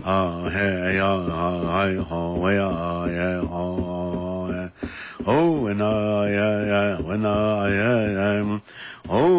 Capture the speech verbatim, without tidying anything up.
ha he ya ha hi ho we ya ya ho ho and I ya ya when I am oh